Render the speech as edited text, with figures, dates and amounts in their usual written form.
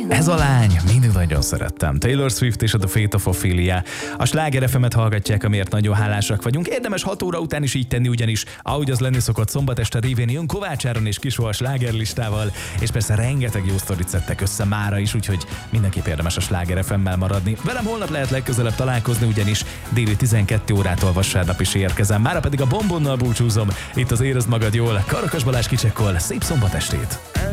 Ez a lány, mindig nagyon szerettem. Taylor Swift és a The Fate of Ophelia. A Sláger FM-et hallgatják, amiért nagyon hálásak vagyunk. Érdemes 6 óra után is így tenni, ugyanis ahogy az lenni szokott, szombat este révén jön Kovács Áron és Kisó a slágerlistával, és persze rengeteg jó sztorit szedtek össze mára is, úgyhogy mindenképp érdemes a Sláger FM-mel maradni. Velem holnap lehet legközelebb találkozni, ugyanis déli 12 órától vasárnap is érkezem. Mára pedig a Bombonnal búcsúzom. Itt az Érezd magad jól. Karakas Balázs kicsekkol. Szép szombat estét!